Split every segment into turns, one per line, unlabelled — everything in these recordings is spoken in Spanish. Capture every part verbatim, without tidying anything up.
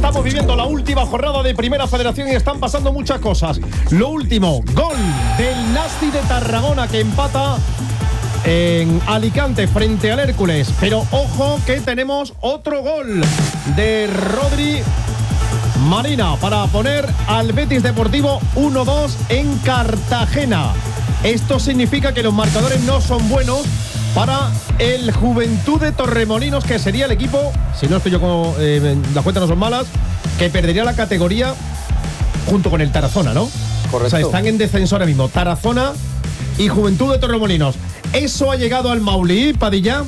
Estamos viviendo la última jornada de Primera Federación y están pasando muchas cosas. Lo último, gol del Nasti de Tarragona que empata en Alicante frente al Hércules. Pero ojo que tenemos otro gol de Rodri Marina para poner al Betis Deportivo uno dos en Cartagena. Esto significa que los marcadores no son buenos para el Juventud de Torremolinos, que sería el equipo, si no estoy yo como eh, las cuentas no son malas, que perdería la categoría junto con el Tarazona, ¿no?
Correcto.
O sea, están en descenso ahora mismo Tarazona y Juventud de Torremolinos. ¿Eso ha llegado al Maulí, Padilla?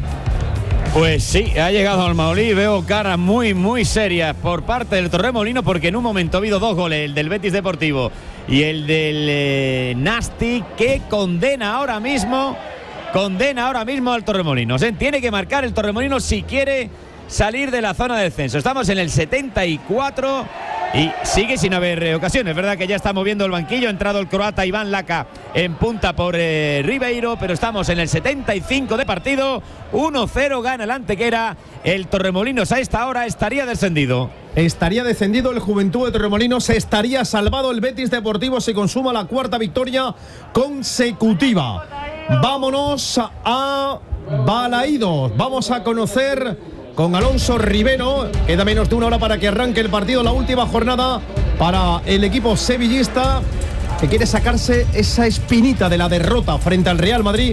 Pues sí, ha llegado al Maulí. Veo caras muy, muy serias por parte del Torremolino, porque en un momento ha habido dos goles, el del Betis Deportivo y el del eh, Nasti, que condena ahora mismo, condena ahora mismo al Torremolinos, ¿eh? Tiene que marcar el Torremolinos si quiere salir de la zona de descenso. Estamos en el setenta y cuatro y sigue sin haber eh, ocasiones. Verdad que ya está moviendo el banquillo, ha entrado el croata Iván Laca en punta por eh, Ribeiro, pero estamos en el setenta y cinco de partido. uno cero gana el Antequera. El Torremolinos a esta hora estaría descendido.
Estaría descendido el Juventud de Torremolinos, estaría salvado el Betis Deportivo si consuma la cuarta victoria consecutiva. Vámonos a Balaídos. Vamos a conocer con Alonso Rivero. Queda menos de una hora para que arranque el partido, la última jornada para el equipo sevillista, que quiere sacarse esa espinita de la derrota frente al Real Madrid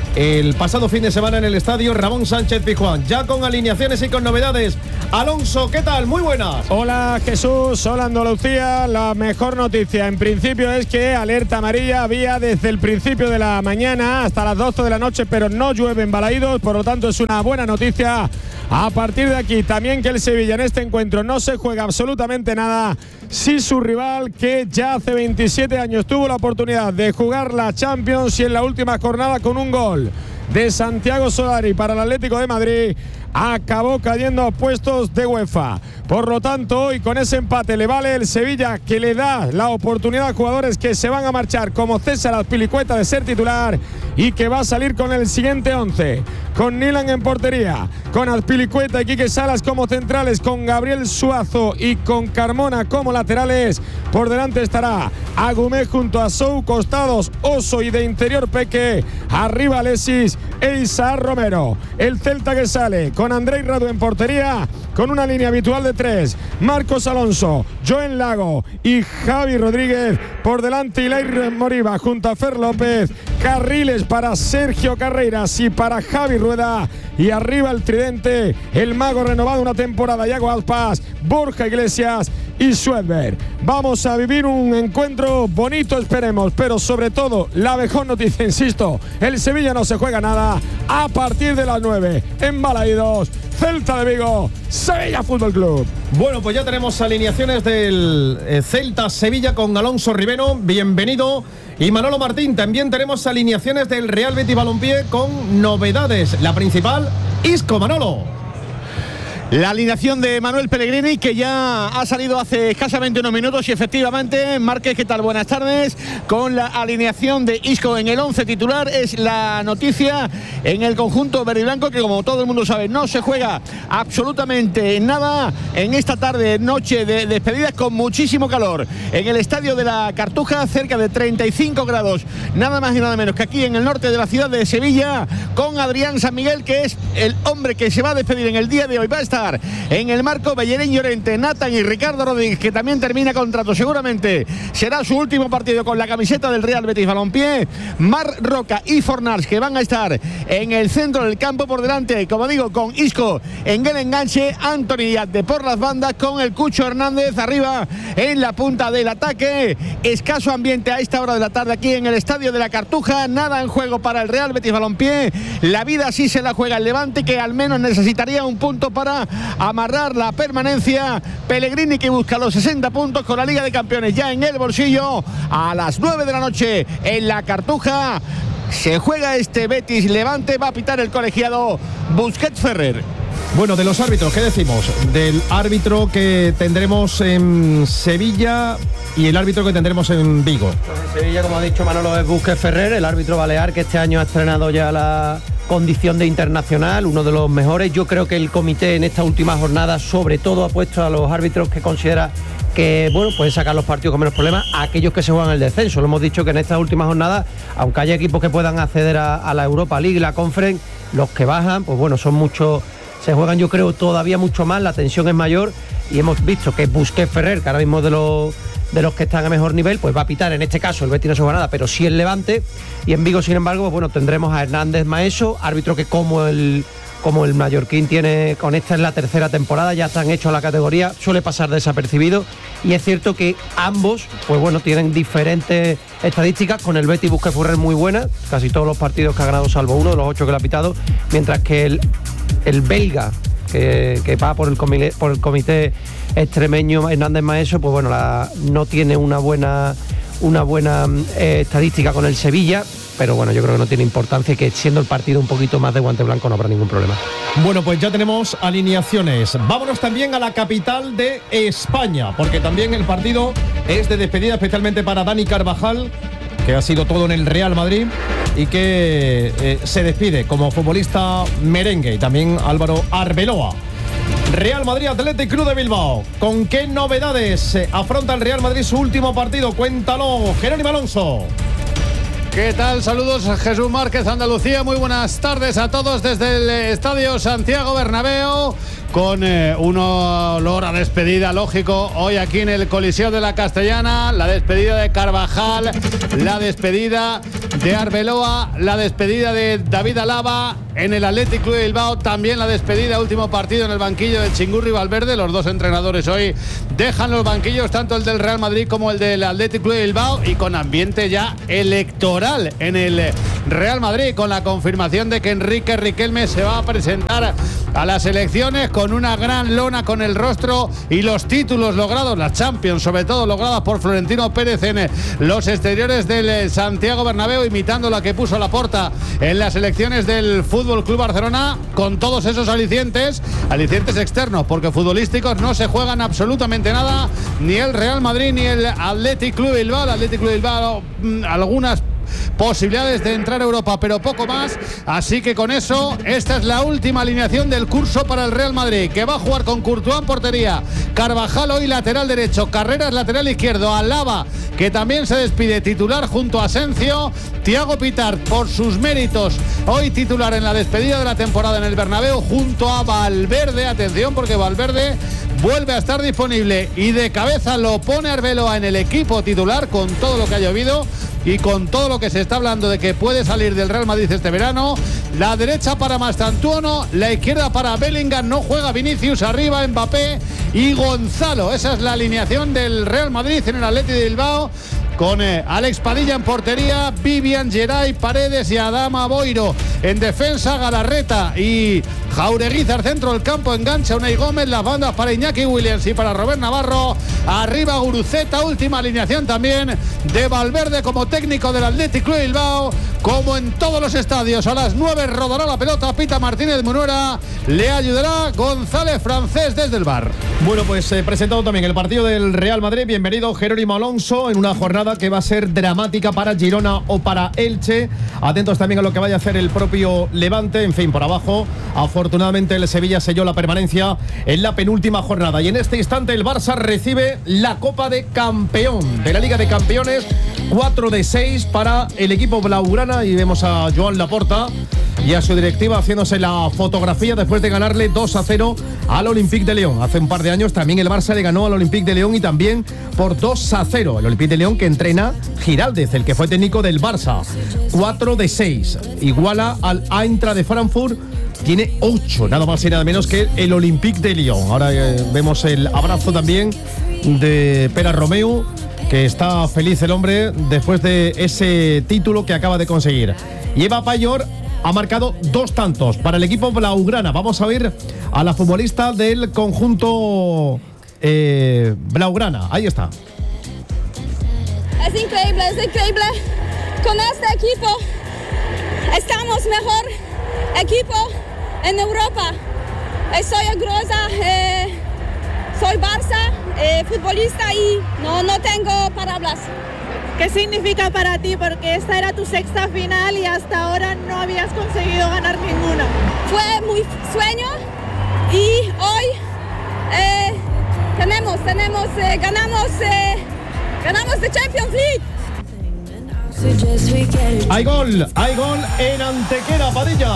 el pasado fin de semana en el estadio Ramón Sánchez Pizjuán. Ya con alineaciones y con novedades. Alonso, ¿qué tal? Muy buenas.
Hola Jesús, hola Andalucía. La mejor noticia en principio es que alerta amarilla había desde el principio de la mañana hasta las doce de la noche, pero no llueve en Balaídos, por lo tanto es una buena noticia. A partir de aquí también que el Sevilla en este encuentro no se juega absolutamente nada si su rival, que ya hace veintisiete años tuvo la oportunidad de jugar la Champions y en la última jornada con un gol de Santiago Solari para el Atlético de Madrid, acabó cayendo a puestos de UEFA. Por lo tanto, hoy con ese empate le vale el Sevilla, que le da la oportunidad a jugadores que se van a marchar, como César Azpilicueta, de ser titular, y que va a salir con el siguiente once, con Nilan en portería, con Azpilicueta y Quique Salas como centrales, con Gabriel Suazo y con Carmona como laterales. Por delante estará Agumé junto a Sou, costados Oso y de interior Peque, arriba Alexis e Isaac Romero. El Celta que sale con Andrei Radu en portería, con una línea habitual de tres: Marcos Alonso, Joen Lago y Javi Rodríguez. Por delante Ilair Moriba junto a Fer López, carriles para Sergio Carreiras y para Javi Rueda, y arriba el tridente, el mago renovado una temporada, Iago Aspas, Borja Iglesias y Schwedberg. Vamos a vivir un encuentro bonito, esperemos, pero sobre todo la mejor noticia, insisto, el Sevilla no se juega nada a partir de las nueve en Balaídos. Celta de Vigo, Sevilla Fútbol Club.
Bueno, pues ya tenemos alineaciones del eh, Celta Sevilla con Alonso Rivero, bienvenido. Y Manolo Martín, también tenemos alineaciones del Real Betis Balompié con novedades. La principal, Isco. Manolo.
La alineación de Manuel Pellegrini, que ya ha salido hace escasamente unos minutos, y efectivamente, Márquez, ¿qué tal? Buenas tardes. Con la alineación de Isco en el once titular, es la noticia en el conjunto verde y blanco, que como todo el mundo sabe, no se juega absolutamente nada en esta tarde, noche de despedidas, con muchísimo calor en el estadio de la Cartuja, cerca de treinta y cinco grados, nada más y nada menos que aquí en el norte de la ciudad de Sevilla, con Adrián San Miguel, que es el hombre que se va a despedir en el día de hoy. Va a estar en el marco Bellerín Llorente, Nathan y Ricardo Rodríguez, que también termina contrato, seguramente será su último partido con la camiseta del Real Betis Balompié. Mar Roca y Fornals, que van a estar en el centro del campo. Por delante, como digo, con Isco en el enganche, Anthony Yate por las bandas, con el Cucho Hernández arriba en la punta del ataque. Escaso ambiente a esta hora de la tarde aquí en el estadio de la Cartuja, nada en juego para el Real Betis Balompié. La vida sí se la juega el Levante, que al menos necesitaría un punto para amarrar la permanencia. Pellegrini, que busca los sesenta puntos con la Liga de Campeones ya en el bolsillo. A las nueve de la noche en la Cartuja se juega este Betis Levante. Va a pitar el colegiado Busquets Ferrer.
Bueno, de los árbitros, ¿qué decimos? Del árbitro que tendremos en Sevilla y el árbitro que tendremos en Vigo.
Pues en Sevilla, como ha dicho Manolo, es Busquets Ferrer, el árbitro balear que este año ha estrenado ya la condición de internacional, uno de los mejores. Yo creo que el comité en esta última jornada sobre todo ha puesto a los árbitros que considera que, bueno, pueden sacar los partidos con menos problemas a aquellos que se juegan el descenso. Lo hemos dicho que en estas últimas jornadas, aunque haya equipos que puedan acceder a, a la Europa League y la Conference, los que bajan, pues bueno, son muchos, se juegan yo creo todavía mucho más, la tensión es mayor y hemos visto que Busquets Ferrer, que ahora mismo de los de los que están a mejor nivel, pues va a pitar. En este caso el Betis no se juega nada, pero sí el Levante. Y en Vigo, sin embargo, pues bueno, tendremos a Hernández Maeso, árbitro que como el como el mallorquín tiene, con esta es la tercera temporada, ya están hechos a la categoría, suele pasar desapercibido. Y es cierto que ambos, pues bueno, tienen diferentes estadísticas. Con el Betis Busquets Ferrer muy buena, casi todos los partidos que ha ganado salvo uno de los ocho que le ha pitado, mientras que el, el belga que, que va por el comité, por el comité extremeño Hernández Maeso, pues bueno, la, no tiene una buena una buena eh, estadística con el Sevilla, pero bueno, yo creo que no tiene importancia y que siendo el partido un poquito más de guante blanco no habrá ningún problema.
Bueno, pues ya tenemos alineaciones. Vámonos también a la capital de España, porque también el partido es de despedida, especialmente para Dani Carvajal, que ha sido todo en el Real Madrid y que eh, se despide como futbolista merengue, y también Álvaro Arbeloa. Real Madrid Athletic Club de Bilbao. ¿Con qué novedades afronta el Real Madrid su último partido? Cuéntalo, Jerónimo Alonso.
¿Qué tal? Saludos, Jesús Márquez, Andalucía. Muy buenas tardes a todos desde el Estadio Santiago Bernabéu, con eh, un olor a despedida, lógico, hoy aquí en el Coliseo de la Castellana. La despedida de Carvajal, la despedida de Arbeloa, la despedida de David Alaba en el Athletic Club de Bilbao, también la despedida, último partido en el banquillo del Chingurri Valverde. Los dos entrenadores hoy dejan los banquillos, tanto el del Real Madrid como el del Athletic Club de Bilbao, y con ambiente ya electoral en el Real Madrid, con la confirmación de que Enrique Riquelme se va a presentar a las elecciones con una gran lona con el rostro y los títulos logrados, las Champions sobre todo logradas por Florentino Pérez en los exteriores del Santiago Bernabéu, imitando la que puso Laporta en las elecciones del Fútbol Club Barcelona, con todos esos alicientes, alicientes externos, porque futbolísticos no se juegan absolutamente nada, ni el Real Madrid ni el Athletic Club Bilbao. El Athletic Club Bilbao, algunas posibilidades de entrar a Europa, pero poco más. Así que con eso, esta es la última alineación del curso para el Real Madrid, que va a jugar con Courtois en portería, Carvajal hoy lateral derecho, Carreras lateral izquierdo, Alaba, que también se despide, titular junto a Asensio, Thiago Pitart por sus méritos hoy titular en la despedida de la temporada en el Bernabéu, junto a Valverde. Atención, porque Valverde vuelve a estar disponible y de cabeza lo pone Arbeloa en el equipo titular, con todo lo que ha llovido y con todo lo que se está hablando de que puede salir del Real Madrid este verano. La derecha para Mastantuono, la izquierda para Bellingham, no juega Vinicius, arriba Mbappé y Gonzalo. Esa es la alineación del Real Madrid en el Athletic de Bilbao, con eh, Alex Padilla en portería, Vivian, Geray, Paredes y Adama Boiro en defensa, Galarreta y Jaureguizar centro del campo, engancha Unai Gómez, las bandas para Iñaki Williams y para Robert Navarro, arriba Guruceta, última alineación también de Valverde como técnico del Athletic Club de Bilbao. Como en todos los estadios, a las nueve rodará la pelota Pita Martínez Munuera, le ayudará González Francés desde el bar.
Bueno, pues eh, presentado también el partido del Real Madrid. Bienvenido, Jerónimo Alonso, en una jornada que va a ser dramática para Girona o para Elche. Atentos también a lo que vaya a hacer el propio Levante. En fin, por abajo, afortunadamente el Sevilla selló la permanencia en la penúltima jornada. Y en este instante el Barça recibe la Copa de Campeón de la Liga de Campeones. cuatro de seis para el equipo blaugrana, y vemos a Joan Laporta y a su directiva haciéndose la fotografía después de ganarle dos a cero al Olympique de Lyon. Hace un par de años también el Barça le ganó al Olympique de Lyon, y también por dos a cero. El Olympique de Lyon que entrena Giraldez, el que fue técnico del Barça. cuatro de seis. Iguala al Eintracht de Frankfurt. Tiene ocho, nada más y nada menos que el Olympique de Lyon. Ahora eh, vemos el abrazo también de Pere Romeu, que está feliz el hombre después de ese título que acaba de conseguir. Y Eva Payor ha marcado dos tantos para el equipo blaugrana. Vamos a ver a la futbolista del conjunto eh, blaugrana. Ahí está.
Es increíble, es increíble. Con este equipo estamos mejor equipo en Europa. eh, soy orgullosa, eh, soy Barça, eh, futbolista y no, no tengo palabras.
¿Qué significa para ti? Porque esta era tu sexta final y hasta ahora no habías conseguido ganar ninguna.
Fue muy sueño y hoy eh, tenemos, tenemos, eh, ganamos, eh, ganamos the Champions League.
Hay gol, hay gol en Antequera, Padilla.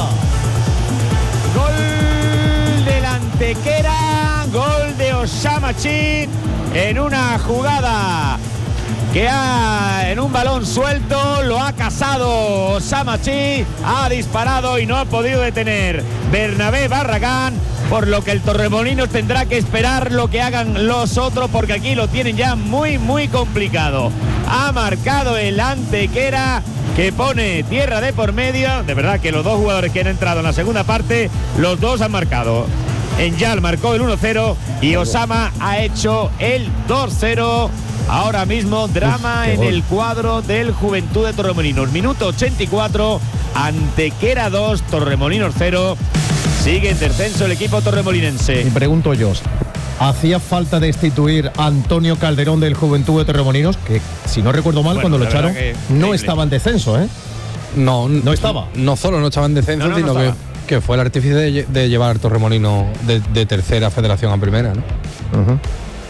Gol del Antequera, gol de Osama Chi en una jugada que ha, en un balón suelto, lo ha casado Osama Chi, ha disparado y no ha podido detener Bernabé Barragán, por lo que el Torremolinos tendrá que esperar lo que hagan los otros, porque aquí lo tienen ya muy, muy complicado. Ha marcado el Antequera, que pone tierra de por medio. De verdad que los dos jugadores que han entrado en la segunda parte, los dos han marcado. Enyal marcó el uno cero y Osama ha hecho el dos cero. Ahora mismo drama Uf, en gol. El cuadro del Juventud de Torremolinos. Minuto ochenta y cuatro, Antequera dos, Torremolinos cero. Sigue en descenso el equipo torremolinense.
Y pregunto yo, ¿hacía falta destituir a Antonio Calderón del Juventud de Torremolinos? Que, si no recuerdo mal, bueno, cuando lo echaron, no estaba en descenso, ¿eh?
No,
no estaba.
No solo no estaba en descenso, no, no, sino no que, que fue el artífice de, de llevar al Torremolino de, de tercera federación a primera, ¿no?
Uh-huh.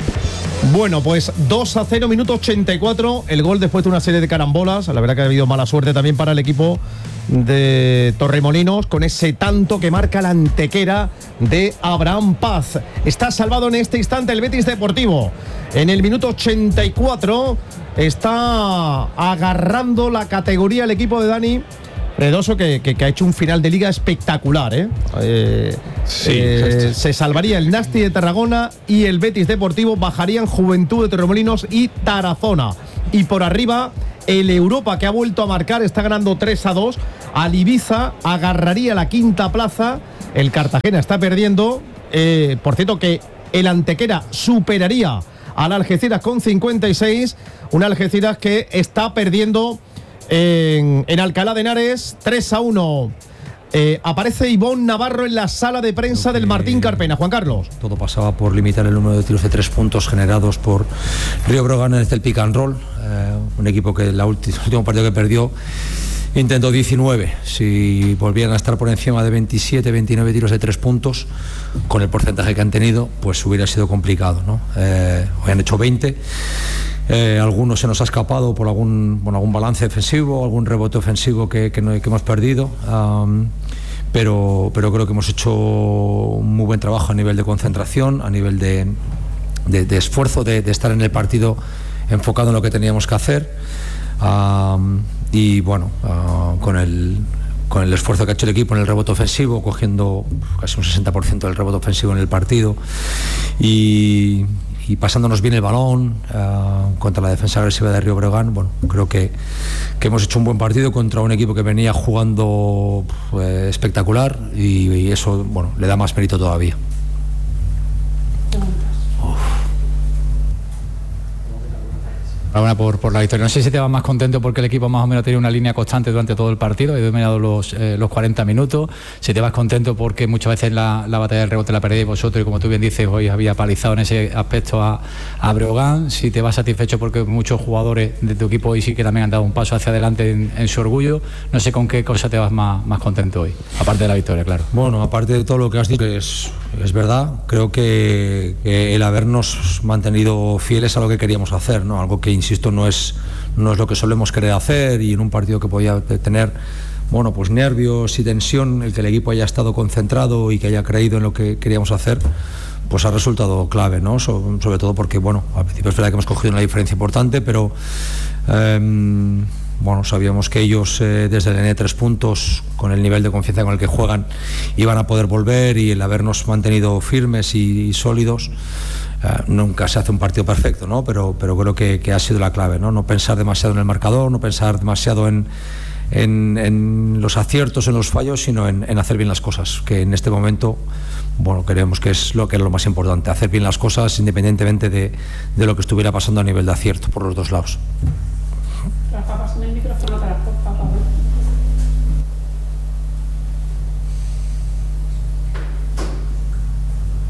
Bueno, pues dos a cero, minuto ochenta y cuatro, el gol después de una serie de carambolas. La verdad que ha habido mala suerte también para el equipo de Torremolinos con ese tanto que marca la Antequera de Abraham Paz. Está salvado en este instante el Betis Deportivo. En el minuto ochenta y cuatro está agarrando la categoría el equipo de Dani Redoso, que, que, que ha hecho un final de liga espectacular, ¿eh? eh, sí, eh se salvaría el Nasti de Tarragona y el Betis Deportivo, bajarían Juventud de Torremolinos y Tarazona. Y por arriba, el Europa, que ha vuelto a marcar, está ganando tres a dos. Al Ibiza agarraría la quinta plaza. El Cartagena está perdiendo. Eh, por cierto, que el Antequera superaría al Algeciras con cincuenta y seis. Un Algeciras que está perdiendo En, en Alcalá de Henares, tres a uno. Eh, aparece Ivonne Navarro en la sala de prensa del Martín Carpena. Juan Carlos.
Todo pasaba por limitar el número de tiros de tres puntos generados por Río Brogan desde el pick and roll. Eh, un equipo que el último partido que perdió intentó diecinueve. Si volvieran a estar por encima de veintisiete, veintinueve tiros de tres puntos, con el porcentaje que han tenido, pues hubiera sido complicado, ¿no? Eh, hoy han hecho veinte. Eh, algunos se nos ha escapado por algún, bueno, algún balance defensivo, algún rebote ofensivo que, que, no, que hemos perdido, um, pero, pero creo que hemos hecho un muy buen trabajo a nivel de concentración, a nivel de, de, de esfuerzo, de, de estar en el partido enfocado en lo que teníamos que hacer, um, y bueno, uh, con el con el esfuerzo que ha hecho el equipo en el rebote ofensivo, cogiendo casi un sesenta por ciento del rebote ofensivo en el partido, y y pasándonos bien el balón uh, contra la defensa agresiva de Río Breogán. Bueno, creo que, que hemos hecho un buen partido contra un equipo que venía jugando pues, espectacular, y, y eso, bueno, le da más mérito todavía.
Ahora por, por la victoria. No sé si te vas más contento porque el equipo más o menos tiene una línea constante durante todo el partido, ha dominado los, eh, los cuarenta minutos. Si te vas contento porque muchas veces la, la batalla del rebote la perdéis vosotros, y como tú bien dices, hoy había palizado en ese aspecto a, a Breogán. Si te vas satisfecho porque muchos jugadores de tu equipo hoy sí que también han dado un paso hacia adelante en, en su orgullo. No sé con qué cosa te vas más, más contento hoy, aparte de la victoria, claro.
Bueno, aparte de todo lo que has dicho, es, es verdad. Creo que, que el habernos mantenido fieles a lo que queríamos hacer, ¿no? Algo que, insisto, no es, no es lo que solemos querer hacer, y en un partido que podía tener, bueno, pues nervios y tensión, el que el equipo haya estado concentrado y que haya creído en lo que queríamos hacer, pues ha resultado clave, ¿no? So, sobre todo porque, bueno, al principio es verdad que hemos cogido una diferencia importante, pero eh, bueno, sabíamos que ellos eh, desde el N tres puntos, con el nivel de confianza con el que juegan, iban a poder volver, y el habernos mantenido firmes y, y sólidos. Uh, nunca se hace un partido perfecto, ¿no? Pero, pero creo que, que ha sido la clave, ¿no? No pensar demasiado en el marcador, no pensar demasiado en, en, en los aciertos, en los fallos, sino en, en hacer bien las cosas, que en este momento, bueno, creemos que es lo que es lo más importante, hacer bien las cosas independientemente de, de lo que estuviera pasando a nivel de acierto por los dos lados.
El micrófono para, por favor.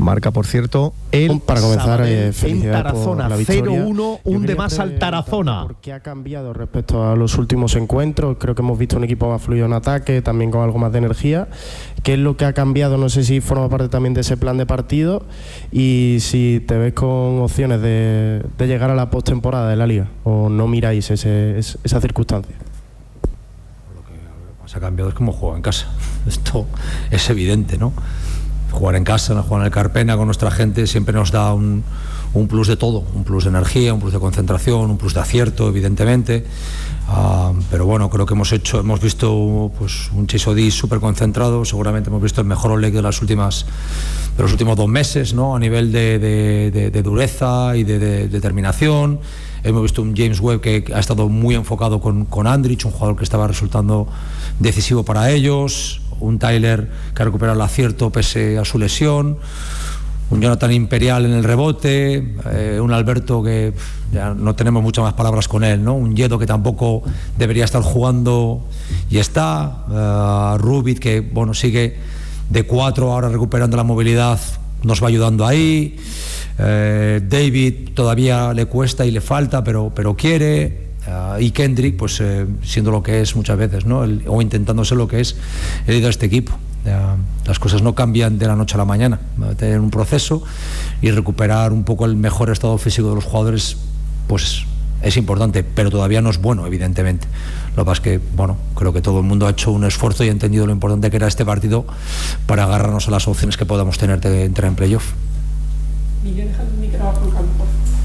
Marca, por cierto, el
para comenzar,
Sabadell
eh, felicidades
en Tarazona,
por la victoria.
cero uno, hunde más al Tarazona.
¿Por qué ha cambiado respecto a los últimos encuentros? Creo que hemos visto un equipo más fluido en ataque, también con algo más de energía. ¿Qué es lo que ha cambiado? No sé si forma parte también de ese plan de partido y si te ves con opciones de, de llegar a la postemporada de la Liga o no miráis ese, ese, esa circunstancia.
Lo que más ha cambiado es cómo juega en casa. Esto es evidente, ¿no? Jugar en casa, jugar en el Carpena con nuestra gente siempre nos da un, un plus de todo, un plus de energía, un plus de concentración, un plus de acierto, evidentemente. Uh, pero bueno, creo que hemos hecho, hemos visto pues un Chisodí súper concentrado, seguramente hemos visto el mejor Oleg de las últimas, de los últimos dos meses, ¿no? A nivel de, de, de, de dureza y de, de, de determinación. Hemos visto un James Webb que ha estado muy enfocado con, con Andrich, un jugador que estaba resultando decisivo para ellos. Un Tyler que ha recuperado el acierto pese a su lesión, un Jonathan Imperial en el rebote, eh, un Alberto que ya no tenemos muchas más palabras con él, ¿no? Un Yedo que tampoco debería estar jugando y está, uh, Rubit que bueno sigue de cuatro ahora recuperando la movilidad, nos va ayudando ahí, eh, David todavía le cuesta y le falta pero, pero quiere. Uh, y Kendrick, pues eh, siendo lo que es muchas veces, ¿no? El, o intentando ser lo que es el líder de este equipo. Uh, las cosas no cambian de la noche a la mañana. Va a tener un proceso y recuperar un poco el mejor estado físico de los jugadores, pues es importante, pero todavía no es bueno, evidentemente. Lo que pasa es que, bueno, creo que todo el mundo ha hecho un esfuerzo y ha entendido lo importante que era este partido para agarrarnos a las opciones que podamos tener de entrar en playoff.
Miguel, deja el micrófono al campo.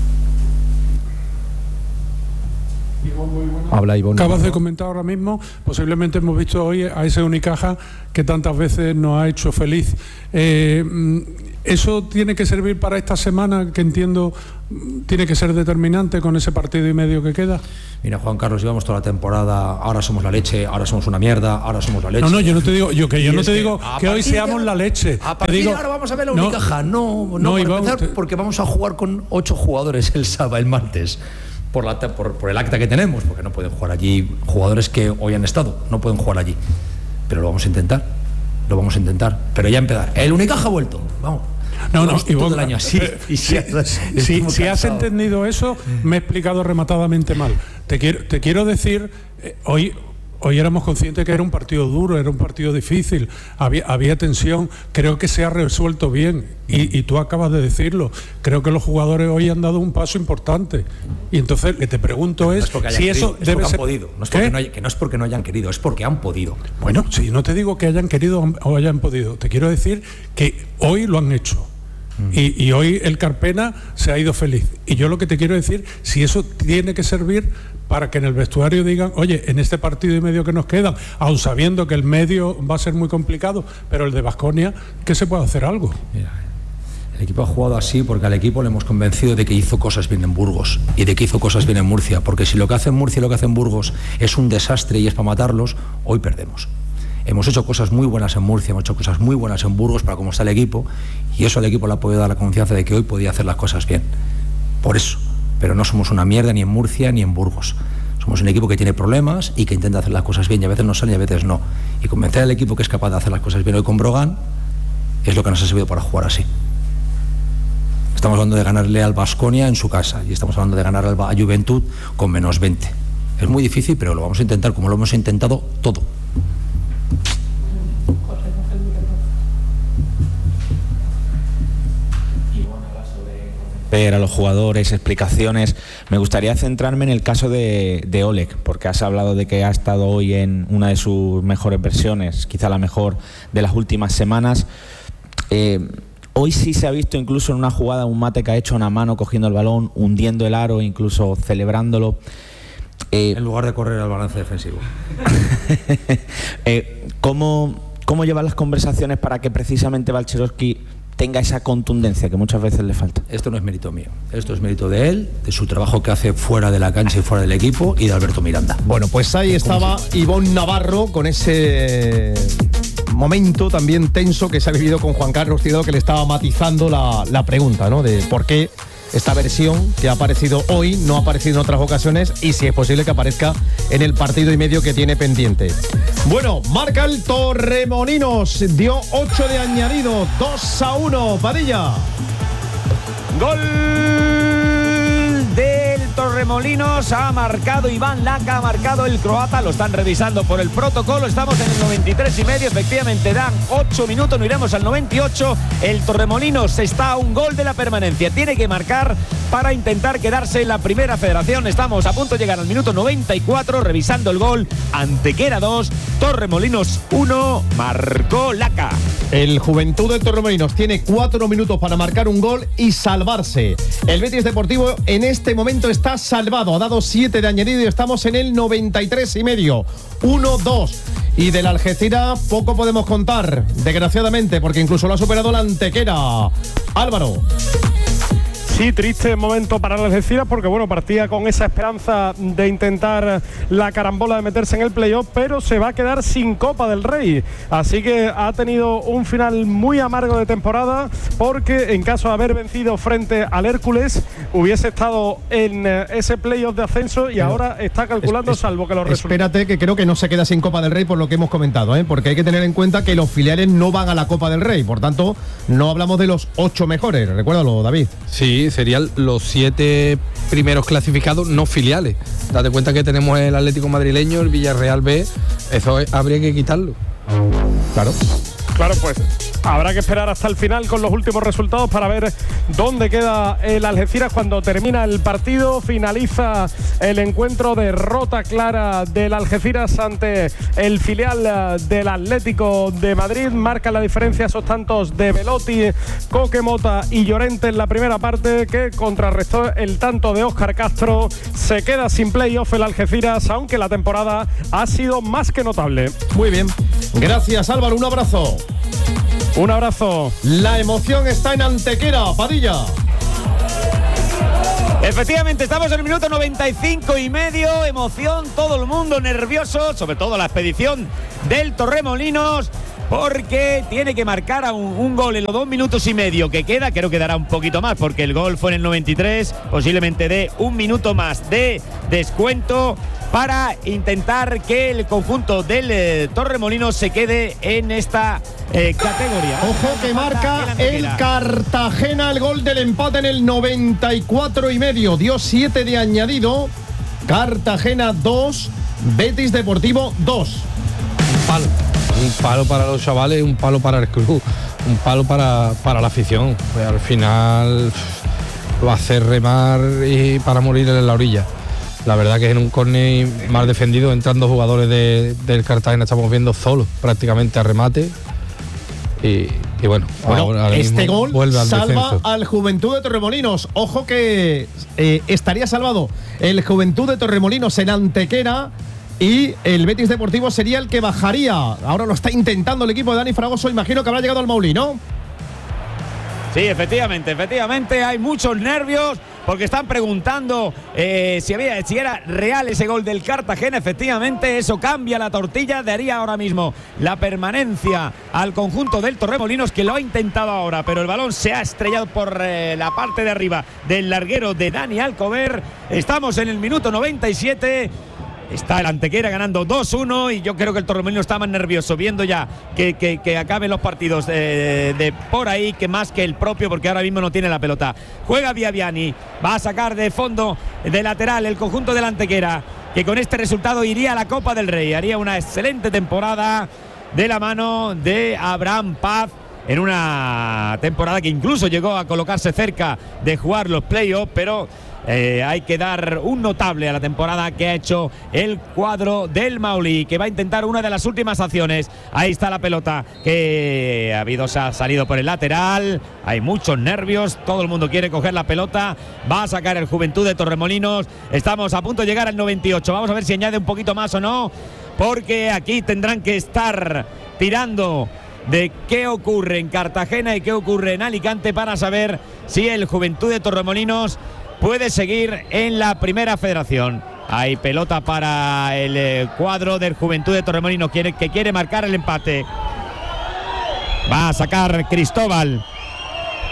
Habla Ivonne.
Acabas de comentar ahora mismo, posiblemente hemos visto hoy a ese Unicaja que tantas veces nos ha hecho feliz. Eh, ¿Eso tiene que servir para esta semana, que entiendo tiene que ser determinante con ese partido y medio que queda?
Mira, Juan Carlos, llevamos toda la temporada, ahora somos la leche, ahora somos una mierda, ahora somos la leche.
No, no, yo no te digo, yo que yo
Y
no
es
te
que
digo que hoy seamos
de-
la leche.
A
Te
partir
digo,
de ahora vamos a ver la
no,
Unicaja. No, no,
no,
para
Iván,
empezar,
te-
porque vamos a jugar con ocho jugadores el sábado, el martes. Por, la, por, por el acta que tenemos, porque no pueden jugar allí jugadores que hoy han estado, no pueden jugar allí. Pero lo vamos a intentar, lo vamos a intentar. Pero ya empezar. El Unicaja ha vuelto, vamos.
No, no,
Vamos todo
Ivonne,
el año así.
eh,
Y
si,
si-
si-
estamos
si has
cansados.
entendido eso, me he explicado rematadamente mal. Te quiero, te quiero decir, eh, hoy, hoy éramos conscientes que era un partido duro, era un partido difícil, había, había tensión, creo que se ha resuelto bien y, y tú acabas de decirlo. Creo que los jugadores hoy han dado un paso importante. Y entonces, que te pregunto
No
es,
es porque hayan
si
querido,
eso
es
debe
porque
ser...
han podido. No es
¿Qué?
porque no hay- que no es porque no hayan querido, es porque han podido.
Bueno, si no te digo que hayan querido o hayan podido, te quiero decir que hoy lo han hecho. Y, y hoy el Carpena se ha ido feliz. Y yo lo que te quiero decir, si eso tiene que servir para que en el vestuario digan, oye, en este partido y medio que nos quedan, aun sabiendo que el medio va a ser muy complicado, pero el de Baskonia, que se puede hacer algo.
Mira, el equipo ha jugado así porque al equipo le hemos convencido de que hizo cosas bien en Burgos y de que hizo cosas bien en Murcia, porque si lo que hace en Murcia y lo que hace en Burgos es un desastre y es para matarlos, hoy perdemos. Hemos hecho cosas muy buenas en Murcia, hemos hecho cosas muy buenas en Burgos para cómo está el equipo, y eso al equipo le ha podido dar la confianza de que hoy podía hacer las cosas bien. Por eso, pero no somos una mierda ni en Murcia ni en Burgos. Somos un equipo que tiene problemas y que intenta hacer las cosas bien, y a veces no salen y a veces no. Y convencer al equipo que es capaz de hacer las cosas bien hoy con Brogan es lo que nos ha servido para jugar así. Estamos hablando de ganarle al Baskonia en su casa y estamos hablando de ganar al a Juventud con menos veinte. Es muy difícil, pero lo vamos a intentar como lo hemos intentado todo.
A los jugadores, explicaciones. Me gustaría centrarme en el caso de, de Oleg, porque has hablado de que ha estado hoy en una de sus mejores versiones, quizá la mejor de las últimas semanas. Eh, hoy sí se ha visto incluso en una jugada un mate que ha hecho una mano cogiendo el balón, hundiendo el aro, incluso celebrándolo. Eh,
en lugar de correr al balance defensivo.
eh, ¿cómo, ¿Cómo llevan las conversaciones para que precisamente Balcherowski tenga esa contundencia que muchas veces le falta?
Esto no es mérito mío, esto es mérito de él, de su trabajo que hace fuera de la cancha y fuera del equipo, y de Alberto Miranda.
Bueno, pues ahí estaba Ivonne Navarro con ese momento también tenso que se ha vivido con Juan Carlos Tirado, que le estaba matizando la, la pregunta, ¿no? De por qué esta versión que ha aparecido hoy, no ha aparecido en otras ocasiones y si es posible que aparezca en el partido y medio que tiene pendiente. Bueno, marca el Torremolinos, dio ocho de añadido, dos a uno, Padilla.
Gol del Torremolinos, ha marcado Iván Laca, ha marcado el croata, lo están revisando por el protocolo, estamos en el noventa y tres y medio, efectivamente dan ocho minutos, no iremos al noventa y ocho, el Torremolinos está a un gol de la permanencia, tiene que marcar para intentar quedarse en la primera federación, estamos a punto de llegar al minuto noventa y cuatro, revisando el gol, Antequera dos, Torremolinos uno, marcó Laca.
El Juventud de Torremolinos tiene cuatro minutos para marcar un gol y salvarse. El Betis Deportivo en este momento está salvado, ha dado siete de añadido y estamos en el noventa y tres y medio, uno dos. Y del Algeciras poco podemos contar, desgraciadamente, porque incluso lo ha superado la Antequera. Álvaro.
Sí, triste momento para el Algeciras porque bueno, partía con esa esperanza de intentar la carambola de meterse en el playoff, pero se va a quedar sin Copa del Rey. Así que ha tenido un final muy amargo de temporada porque en caso de haber vencido frente al Hércules hubiese estado en ese playoff de ascenso y pero ahora está calculando es, es, salvo que los resultados.
Espérate, que creo que no se queda sin Copa del Rey por lo que hemos comentado, ¿eh? Porque hay que tener en cuenta que los filiales no van a la Copa del Rey, por tanto no hablamos de los ocho mejores, recuérdalo, David.
Sí, serían los siete primeros clasificados no filiales. Date cuenta que tenemos el Atlético madrileño, el Villarreal B, eso habría que quitarlo.
Claro.
Claro, pues habrá que esperar hasta el final con los últimos resultados para ver dónde queda el Algeciras cuando termina el partido. Finaliza el encuentro, derrota clara del Algeciras ante el filial del Atlético de Madrid. Marca la diferencia esos tantos de Belotti, Coquemota y Llorente en la primera parte, que contrarrestó el tanto de Óscar Castro. Se queda sin playoff el Algeciras, aunque la temporada ha sido más que notable.
Muy bien. Gracias, Álvaro. Un abrazo.
Un abrazo.
La emoción está en Antequera, Padilla.
Efectivamente, estamos en el minuto noventa y cinco y medio, emoción, todo el mundo nervioso, sobre todo la expedición del Torremolinos, porque tiene que marcar a un, un gol en los dos minutos y medio que queda. Creo que dará un poquito más porque el gol fue en el noventa y tres, posiblemente dé un minuto más de descuento para intentar que el conjunto del eh, Torremolinos se quede en esta eh, categoría.
Ojo que marca el Cartagena el gol del empate en el noventa y cuatro y medio, dio siete de añadido. Cartagena dos, Betis Deportivo dos.
Un palo, un palo para los chavales, un palo para el club, un palo para, para la afición. Pues al final lo hace remar y para morir en la orilla. La verdad que en un córner mal defendido entran dos jugadores de, del Cartagena, estamos viendo solos prácticamente a remate y, y bueno,
bueno
ahora, ahora
este gol
vuelve al
salva
descenso.
Al Juventud de Torremolinos. Ojo que eh, estaría salvado el Juventud de Torremolinos en Antequera y el Betis Deportivo sería el que bajaría. Ahora lo está intentando el equipo de Dani Fragoso, imagino que habrá llegado al Maulí, ¿no?
Sí, efectivamente, efectivamente hay muchos nervios porque están preguntando eh, si, había, si era real ese gol del Cartagena. Efectivamente, eso cambia la tortilla, daría ahora mismo la permanencia al conjunto del Torremolinos, que lo ha intentado ahora, pero el balón se ha estrellado por eh, la parte de arriba del larguero de Dani Alcover. Estamos en el minuto noventa y siete. Está el Antequera ganando dos uno y yo creo que el Torremolinos está más nervioso viendo ya que, que, que acaben los partidos de, de por ahí que más que el propio, porque ahora mismo no tiene la pelota. Juega Viaviani, va a sacar de fondo de lateral el conjunto del Antequera, que con este resultado iría a la Copa del Rey, haría una excelente temporada de la mano de Abraham Paz, en una temporada que incluso llegó a colocarse cerca de jugar los playoffs, pero Eh, hay que dar un notable a la temporada que ha hecho el cuadro del Maulí, que va a intentar una de las últimas acciones. Ahí está la pelota que ha habido, se ha salido por el lateral, hay muchos nervios, todo el mundo quiere coger la pelota, va a sacar el Juventud de Torremolinos. Estamos a punto de llegar al noventa y ocho, vamos a ver si añade un poquito más o no, porque aquí tendrán que estar tirando de qué ocurre en Cartagena y qué ocurre en Alicante para saber si el Juventud de Torremolinos puede seguir en la primera federación. Hay pelota para el eh, cuadro del Juventud de Torremolinos que, que quiere marcar el empate. Va a sacar Cristóbal.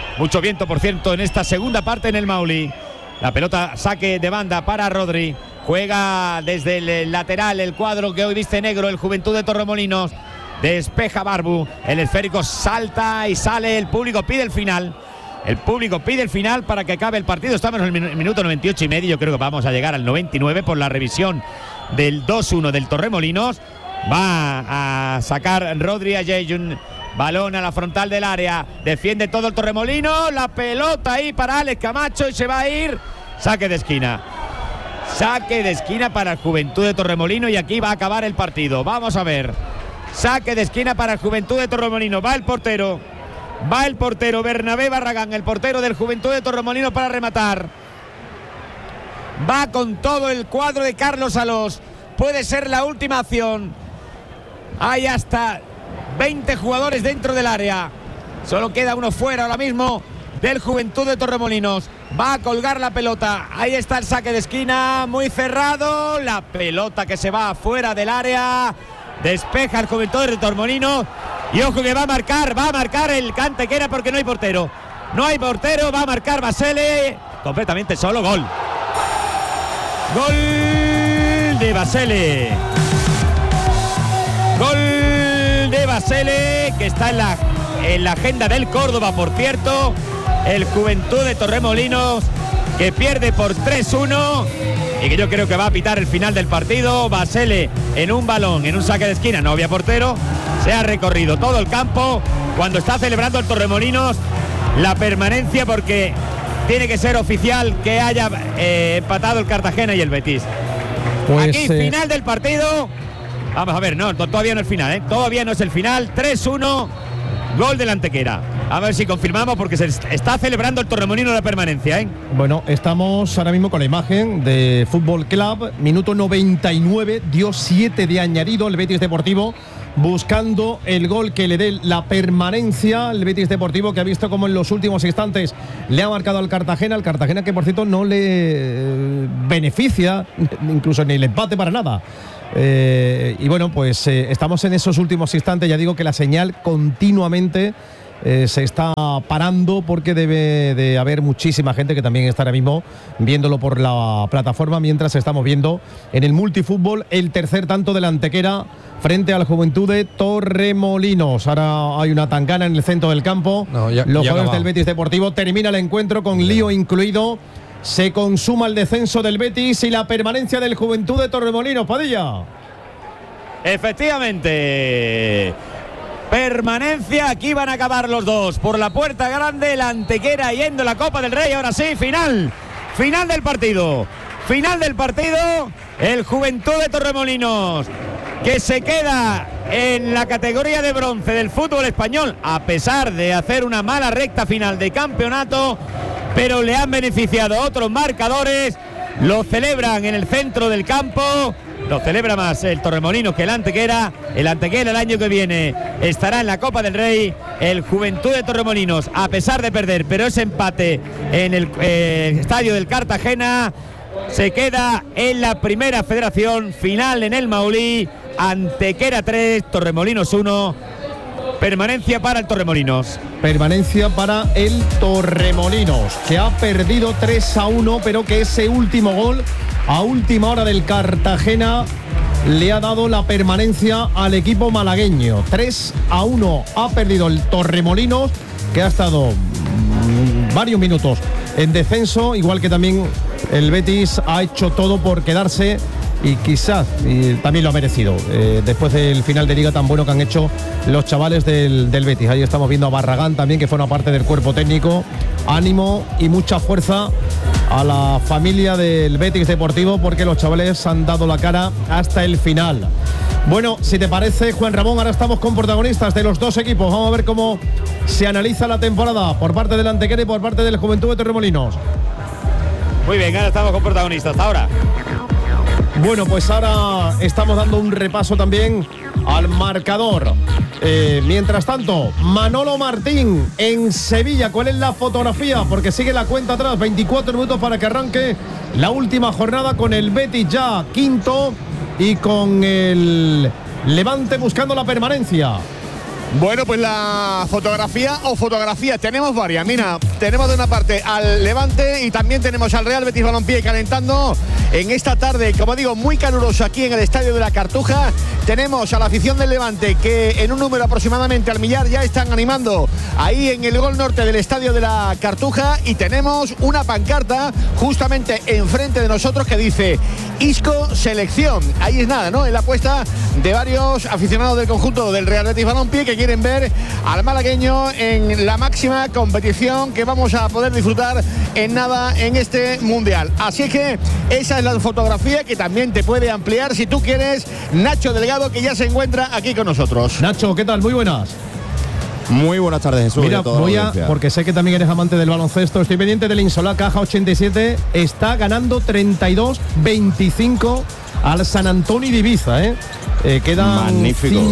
Mucho viento, por cierto, en esta segunda parte en el Mauli. La pelota, saque de banda para Rodri. Juega desde el lateral el cuadro que hoy viste negro, el Juventud de Torremolinos. Despeja Barbu. El esférico salta y sale. El público pide el final. El público pide el final para que acabe el partido. Estamos en el minuto noventa y ocho y medio. Yo creo que vamos a llegar al noventa y nueve por la revisión del dos uno del Torremolinos. Va a sacar Rodri a Jejun. Balón a la frontal del área. Defiende todo el Torremolinos. La pelota ahí para Alex Camacho y se va a ir. Saque de esquina. Saque de esquina para el Juventud de Torremolinos y aquí va a acabar el partido. Vamos a ver. Saque de esquina para el Juventud de Torremolinos. Va el portero. Va el portero Bernabé Barragán, el portero del Juventud de Torremolinos para rematar. Va con todo el cuadro de Carlos Alós. Puede ser la última acción. Hay hasta veinte jugadores dentro del área. Solo queda uno fuera ahora mismo del Juventud de Torremolinos. Va a colgar la pelota. Ahí está el saque de esquina, muy cerrado. La pelota que se va fuera del área. Despeja el Juventud de Torremolinos. Y ojo que va a marcar, va a marcar el Antequera porque no hay portero. No hay portero, va a marcar Basele. Completamente solo, gol. Gol de Basele. Gol de Basele, que está en la, en la agenda del Córdoba, por cierto. El Juventud de Torremolinos, que pierde por tres uno. Y que yo creo que va a pitar el final del partido. Basele en un balón, en un saque de esquina, no había portero. Se ha recorrido todo el campo cuando está celebrando el Torremolinos la permanencia, porque tiene que ser oficial que haya eh, empatado el Cartagena y el Betis. Pues, aquí, eh... final del partido. Vamos a ver, no, todavía no es final, ¿eh? Todavía no es el final. tres uno, gol del Antequera. A ver si confirmamos, porque se está celebrando el Torremolinos la permanencia, ¿eh?
Bueno, estamos ahora mismo con la imagen de Fútbol Club. Minuto noventa y nueve, dio siete de añadido el Betis Deportivo, buscando el gol que le dé la permanencia. El Betis Deportivo, que ha visto como en los últimos instantes le ha marcado al Cartagena. El Cartagena que, por cierto, no le beneficia incluso ni el empate para nada. Eh, y bueno, pues eh, estamos en esos últimos instantes. Ya digo que la señal continuamente Eh, se está parando, porque debe de haber muchísima gente que también está ahora mismo viéndolo por la plataforma, mientras estamos viendo en el multifútbol el tercer tanto de la Antequera frente al Juventud de Torremolinos. Ahora hay una tangana en el centro del campo. No, ya, Los ya jugadores del Betis Deportivo. Termina el encuentro con lío incluido. Se consuma el descenso del Betis y la permanencia del Juventud de Torremolinos. Padilla.
Efectivamente. Permanencia, aquí van a acabar los dos. Por la puerta grande, la Antequera yendo la Copa del Rey. Ahora sí, final. Final del partido. Final del partido. El Juventud de Torremolinos, que se queda en la categoría de bronce del fútbol español, a pesar de hacer una mala recta final de campeonato, pero le han beneficiado otros marcadores. Lo celebran en el centro del campo. Lo celebra más el Torremolinos que el Antequera. El Antequera el año que viene estará en la Copa del Rey. El Juventud de Torremolinos, a pesar de perder, pero ese empate en el eh, estadio del Cartagena, se queda en la primera federación. Final en el Maulí. Antequera tres, Torremolinos uno. Permanencia para el Torremolinos.
Permanencia para el Torremolinos, que ha perdido tres a uno, pero que ese último gol a última hora del Cartagena le ha dado la permanencia al equipo malagueño. tres a uno ha perdido el Torremolinos, que ha estado mmm, varios minutos en descenso, igual que también el Betis ha hecho todo por quedarse, y quizás y también lo ha merecido, eh, después del final de liga tan bueno que han hecho los chavales del, del Betis. Ahí estamos viendo a Barragán también, que forma parte del cuerpo técnico. Ánimo y mucha fuerza a la familia del Betis Deportivo, porque los chavales han dado la cara hasta el final. Bueno, si te parece, Juan Ramón, ahora estamos con protagonistas de los dos equipos. Vamos a ver cómo se analiza la temporada por parte del Antequera y por parte del Juventud de Torremolinos.
Muy bien, ahora estamos con protagonistas. Ahora.
Bueno, pues ahora estamos dando un repaso también al marcador. Eh, mientras tanto, Manolo Martín en Sevilla. ¿Cuál es la fotografía? Porque sigue la cuenta atrás. veinticuatro minutos para que arranque la última jornada, con el Betis ya quinto y con el Levante buscando la permanencia.
Bueno, pues la fotografía o fotografías, tenemos varias. Mira, tenemos de una parte al Levante y también tenemos al Real Betis Balompié calentando en esta tarde, como digo, muy caluroso aquí en el Estadio de la Cartuja. Tenemos a la afición del Levante que en un número aproximadamente al millar ya están animando ahí en el gol norte del Estadio de la Cartuja, y tenemos una pancarta justamente enfrente de nosotros que dice Isco Selección. Ahí es nada, ¿no? Es la apuesta de varios aficionados del conjunto del Real Betis Balompié que quieren ver al malagueño en la máxima competición que vamos a poder disfrutar en nada en este Mundial. Así es que esa es la fotografía que también te puede ampliar si tú quieres Nacho Delgado, que ya se encuentra aquí con nosotros.
Nacho, ¿qué tal? Muy buenas.
Muy buenas tardes, Jesús.
Mira, voy a, porque sé que también eres amante del baloncesto, estoy pendiente del Insolá Caja ochenta y siete, está ganando treinta y dos veinticinco al San Antonio de Ibiza, ¿eh? Eh, quedan
Magnífico.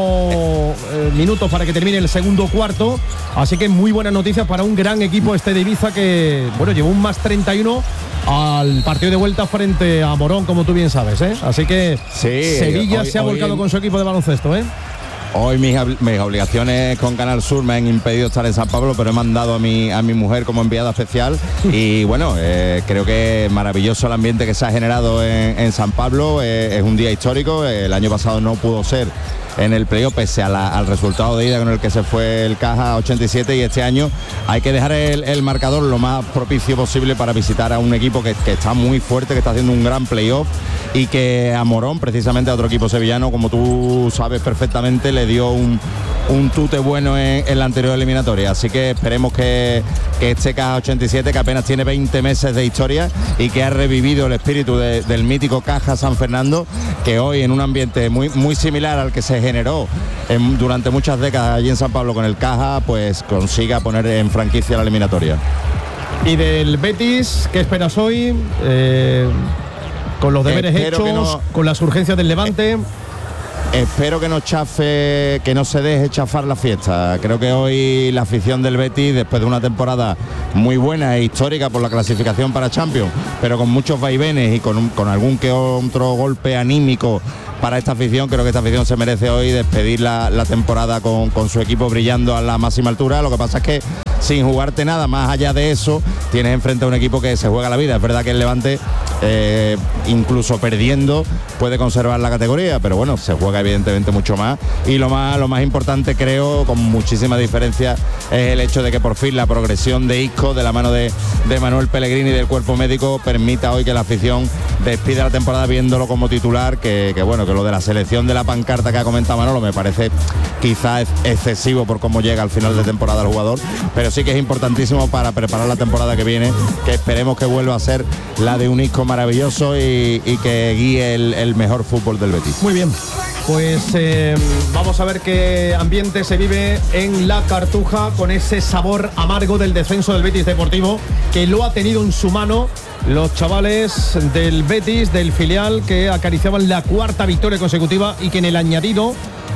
cinco eh, minutos para que termine el segundo cuarto, así que muy buenas noticias para un gran equipo este de Ibiza que, bueno, llevó un más treinta y uno al partido de vuelta frente a Morón, como tú bien sabes, ¿eh? Así que
sí,
Sevilla
hoy,
se ha
hoy
volcado
en...
con su equipo de baloncesto, ¿eh?
Hoy mis, mis obligaciones con Canal Sur me han impedido estar en San Pablo, pero he mandado a mi, a mi mujer como enviada especial y bueno, eh, creo que es maravilloso el ambiente que se ha generado en, en San Pablo. Eh, es un día histórico, el año pasado no pudo ser en el playoff pese a la, al resultado de ida con el que se fue el Caja ochenta y siete, y este año hay que dejar el, el marcador lo más propicio posible para visitar a un equipo que, que está muy fuerte, que está haciendo un gran playoff y que a Morón, precisamente a otro equipo sevillano, como tú sabes perfectamente, le dio un, un tute bueno en, en la anterior eliminatoria. Así que esperemos que, que este Caja ochenta y siete, que apenas tiene veinte meses de historia y que ha revivido el espíritu de, del mítico Caja San Fernando, que hoy en un ambiente muy, muy similar al que se generó en, durante muchas décadas allí en San Pablo con el Caja, pues consiga poner en franquicia la eliminatoria.
Y del Betis, ¿qué esperas hoy? Eh, con los deberes
Espero
hechos,
no,
con las urgencias del Levante.
Eh, Espero que no chafe, que no se deje chafar la fiesta. Creo que hoy la afición del Betis, después de una temporada muy buena e histórica por la clasificación para Champions, pero con muchos vaivenes y con, con algún que otro golpe anímico para esta afición, creo que esta afición se merece hoy despedir la, la temporada con, con su equipo brillando a la máxima altura. Lo que pasa es que sin jugarte nada más allá de eso, tienes enfrente a un equipo que se juega la vida. Es verdad que el Levante, eh, incluso perdiendo, puede conservar la categoría, pero bueno, se juega evidentemente mucho más. Y lo más, lo más importante, creo, con muchísima diferencia, es el hecho de que por fin la progresión de Isco, de la mano de, de Manuel Pellegrini y del cuerpo médico, permita hoy que la afición despida la temporada viéndolo como titular, que, que bueno, que lo de la selección de la pancarta que ha comentado Manolo me parece quizás excesivo por cómo llega al final de temporada el jugador, pero sí que es importantísimo para preparar la temporada que viene, que esperemos que vuelva a ser la de un Isco maravilloso y, y que guíe el, el mejor fútbol del Betis.
Muy bien, pues eh, vamos a ver qué ambiente se vive en la Cartuja con ese sabor amargo del descenso del Betis Deportivo, que lo ha tenido en su mano los chavales del Betis, del filial, que acariciaban la cuarta victoria consecutiva y que en el añadido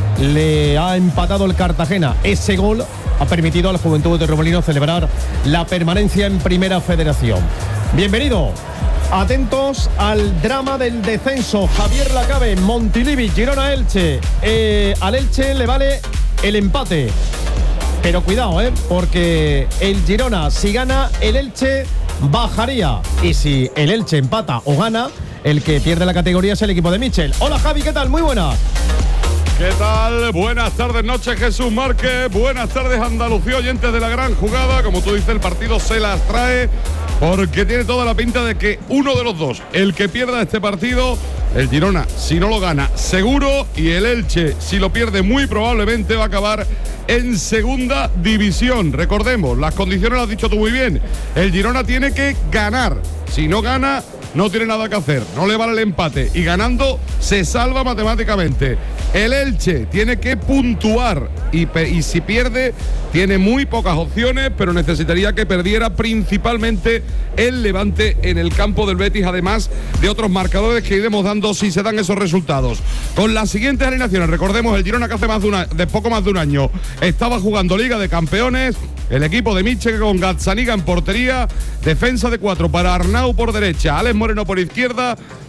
le ha empatado el Cartagena. Ese gol ha permitido al Juventud de Torremolinos celebrar la permanencia en Primera Federación. Bienvenido. Atentos al drama del descenso. Javier Lacabe, Montilivi, Girona Elche. Eh, al Elche le vale el empate. Pero cuidado, ¿eh? Porque el Girona, si gana, el Elche bajaría. Y si el Elche empata o gana, el que pierde la categoría es el equipo de Michel. Hola Javi, ¿qué tal? Muy buenas.
¿Qué tal? Buenas tardes, noches, Jesús Márquez. Buenas tardes, Andalucía, oyentes de la gran jugada. Como tú dices, el partido se las trae porque tiene toda la pinta de que uno de los dos, el que pierda este partido, el Girona, si no lo gana, seguro, y el Elche, si lo pierde, muy probablemente va a acabar en segunda división. Recordemos, las condiciones las has dicho tú muy bien. El Girona tiene que ganar. Si no gana, no tiene nada que hacer, no le vale el empate, y ganando se salva matemáticamente. El Elche tiene que puntuar y, y si pierde tiene muy pocas opciones, pero necesitaría que perdiera principalmente el Levante en el campo del Betis, además de otros marcadores que iremos dando si se dan esos resultados. Con las siguientes alineaciones, recordemos, el Girona, que hace más de, una, de poco más de un año estaba jugando Liga de Campeones, el equipo de Michel con Gazzaniga en portería, defensa de cuatro para Arnau por derecha, Alex Moreno por izquierda,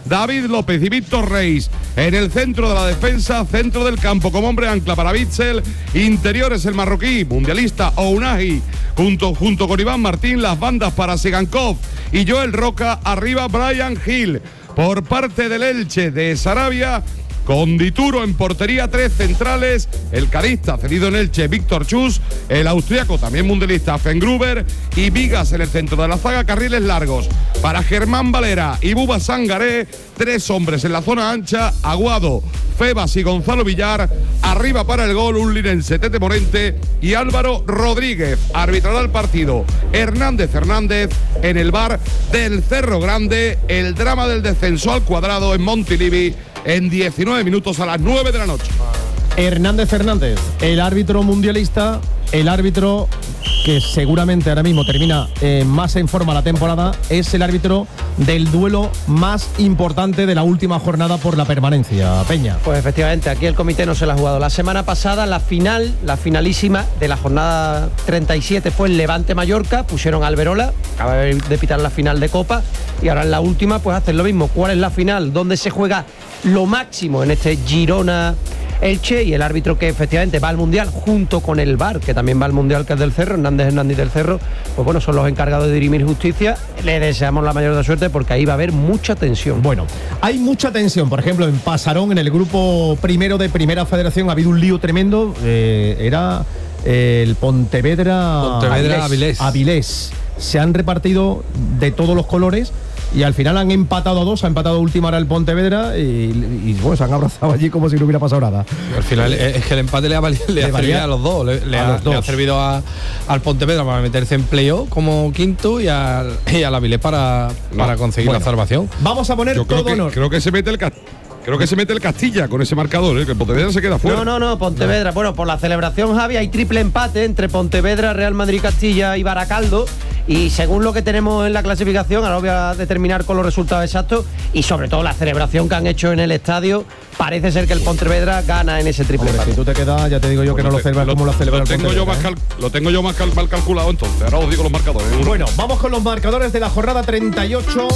David López y Víctor Reis. En el centro de la defensa, centro del campo como hombre ancla para Bitzel. Interiores el marroquí, mundialista Ounahi, junto, junto con Iván Martín. Las bandas para Sigankov y Joel Roca. Arriba Brian Hill. Por parte del Elche de Sarabia, con Dituro en portería, tres centrales, el cadista cedido en Elche, Víctor Chus, el austriaco también mundialista, Fengruber, y Vigas en el centro de la zaga, carriles largos para Germán Valera y Buba Sangaré, tres hombres en la zona ancha, Aguado, Febas y Gonzalo Villar, arriba para el gol un linense, Tete Morente y Álvaro Rodríguez. Arbitrará el partido Hernández Hernández en el bar del Cerro Grande. El drama del descenso al cuadrado en Montilivi en diecinueve minutos a las nueve de la noche.
Hernández Hernández, el árbitro mundialista, el árbitro que seguramente ahora mismo termina eh, más en forma la temporada, es el árbitro del duelo más importante de la última jornada por la permanencia. Peña.
Pues efectivamente, aquí el comité no se la ha jugado. La semana pasada la final, la finalísima de la jornada treinta y siete fue el Levante-Mallorca, pusieron a Alberola, acaba de pitar la final de Copa, y ahora en la última pues hacen lo mismo. ¿Cuál es la final? ¿Dónde se juega lo máximo en este Girona Elche? Y el árbitro que efectivamente va al Mundial junto con el V A R, que también va al Mundial, que es del Cerro, Hernández Hernández del Cerro, pues bueno, son los encargados de dirimir justicia. Le deseamos la mayor de suerte porque ahí va a haber mucha tensión.
Bueno, hay mucha tensión, por ejemplo, en Pasarón, en el grupo primero de Primera Federación, ha habido un lío tremendo, eh, era el Pontevedra,
Pontevedra Avilés.
Avilés. Se han repartido de todos los colores y al final han empatado a dos, ha empatado a última hora el Pontevedra y, y bueno, se han abrazado allí como si no hubiera pasado nada.
Al final es que el empate le ha, le le ha servido a los dos, le, le,
a
ha,
los dos.
le ha servido a, al Pontevedra para meterse en playoff como quinto y al, y al Avilés para,
No.
para conseguir
Bueno,
la salvación.
Vamos a poner
Yo creo
todo
que,
honor.
creo que se mete el Cast- creo que se mete el Castilla con ese marcador, ¿eh? Que el Pontevedra se queda fuera.
No, no, no, Pontevedra. Bueno, por la celebración, Javi, hay triple empate entre Pontevedra, Real Madrid, Castilla y Baracaldo. Y según lo que tenemos en la clasificación, ahora voy a determinar con los resultados exactos y sobre todo la celebración que han hecho en el estadio, parece ser que el Pontevedra gana en ese triple
Hombre,
empate.
si tú te quedas, ya te digo yo que no lo celebras como lo celebra
lo
el
tengo yo
Pontevedra,
más
¿eh?
cal- Lo tengo yo más cal- mal calculado entonces. Ahora os digo los marcadores. ¿eh?
Bueno, vamos con los marcadores de la jornada treinta y ocho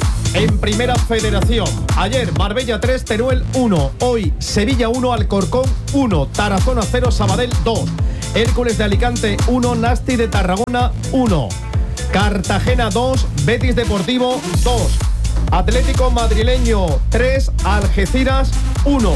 en Primera Federación. Ayer Marbella tres, Teruel uno. Hoy Sevilla uno, Alcorcón uno, Tarazona cero, Sabadell dos. Hércules de Alicante uno, Nasti de Tarragona uno. Cartagena dos, Betis Deportivo dos. Atlético Madrileño tres, Algeciras uno.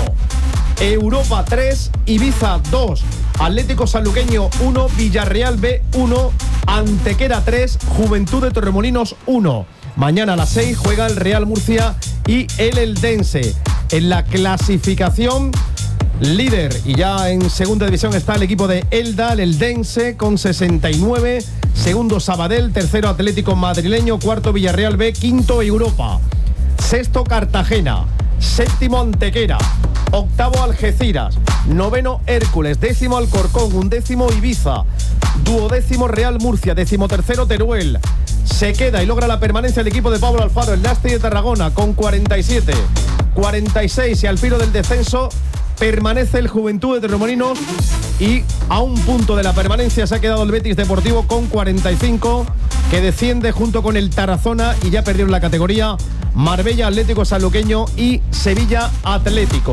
Europa tres, Ibiza dos. Atlético Sanluqueño uno, Villarreal B uno. Antequera tres, Juventud de Torremolinos uno. Mañana a las seis juega el Real Murcia y el Eldense. En la clasificación, líder, y ya en segunda división está el equipo de Elda, el Eldense, con sesenta y nueve. Segundo Sabadell, tercero Atlético Madrileño, cuarto Villarreal B, quinto Europa. Sexto Cartagena, séptimo Antequera, octavo Algeciras, noveno Hércules, décimo Alcorcón, undécimo Ibiza, duodécimo Real Murcia, decimotercero Teruel. Se queda y logra la permanencia el equipo de Pablo Alfaro, el Nasti de Tarragona, con cuarenta y siete. cuarenta y seis y al filo del descenso permanece el Juventud de Torremolinos y a un punto de la permanencia se ha quedado el Betis Deportivo con cuarenta y cinco, que desciende junto con el Tarazona y ya perdieron la categoría Marbella Atlético Sanluqueño y Sevilla Atlético.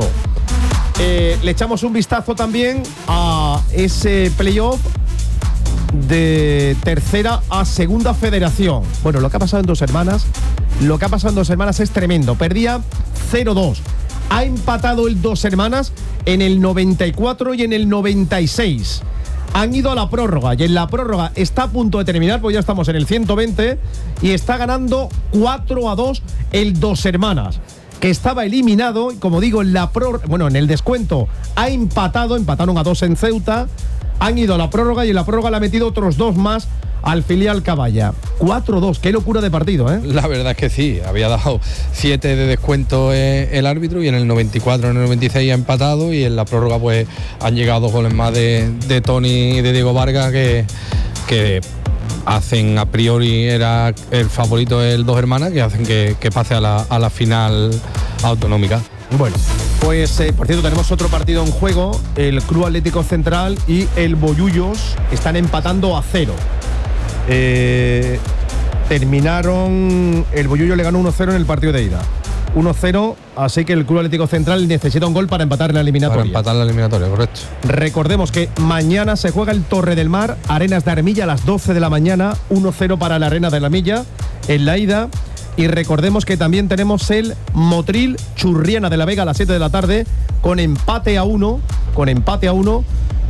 Eh, le echamos un vistazo también a ese playoff de tercera a segunda federación. Bueno, lo que ha pasado en Dos Hermanas, lo que ha pasado en Dos Hermanas es tremendo. Perdía cero dos. Ha empatado el Dos Hermanas en el noventa y cuatro y en el noventa y seis. Han ido a la prórroga y en la prórroga está a punto de terminar, pues ya estamos en el ciento veinte y está ganando cuatro a dos el Dos Hermanas, que estaba eliminado y, como digo, en la prórroga, bueno, en el descuento ha empatado, empataron a dos en Ceuta, han ido a la prórroga y en la prórroga le ha metido otros dos más al filial Caballa. cuatro dos, qué locura de partido, ¿eh?
La verdad es que sí, había dado siete de descuento eh, el árbitro y en el noventa y cuatro, en el noventa y seis ha empatado y en la prórroga pues han llegado dos goles más de, de Tony y de Diego Vargas que, que hacen, a priori era el favorito el Dos Hermanas, que hacen que, que pase a la, a la final autonómica.
Bueno, pues eh, por cierto tenemos otro partido en juego. El Club Atlético Central y el Bollullos están empatando a cero. Eh, terminaron, el Bollullo le ganó uno cero en el partido de ida. uno cero, así que el Club Atlético Central necesita un gol para empatar la eliminatoria.
Para empatar la eliminatoria, correcto.
Recordemos que mañana se juega el Torre del Mar, Arenas de Armilla a las doce de la mañana, uno cero para la Arena de la Milla en la ida. Y recordemos que también tenemos el Motril Churriana de la Vega a las siete de la tarde con empate a uno, con empate a uno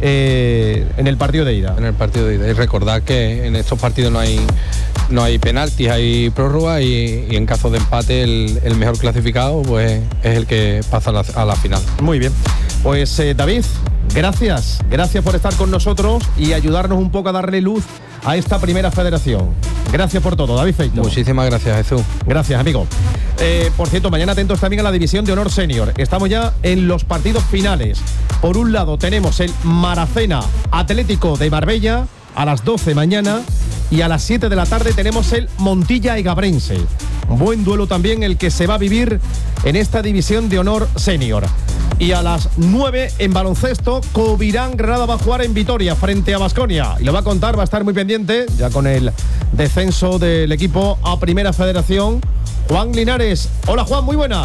eh, en el partido de ida.
En el partido de ida. Y recordad que en estos partidos no hay no hay penaltis, hay prórroga y, y en caso de empate el, el mejor clasificado pues es el que pasa a la, a la final.
Muy bien. Pues eh, David, gracias. Gracias por estar con nosotros y ayudarnos un poco a darle luz a esta primera federación. Gracias por todo, David Feito.
Muchísimas gracias, Jesús.
Gracias, amigo. Eh, por cierto, mañana atentos también a la división de honor senior. Estamos ya en los partidos finales. Por un lado tenemos el Maracena Atlético de Marbella a las doce mañana y a las siete de la tarde tenemos el Montilla Egabrense. Buen duelo también el que se va a vivir en esta división de honor senior. Y a las nueve en baloncesto, Covirán Granada va a jugar en Vitoria frente a Baskonia. Y lo va a contar, va a estar muy pendiente, ya con el descenso del equipo a Primera Federación, Juan Linares. Hola Juan, muy buenas.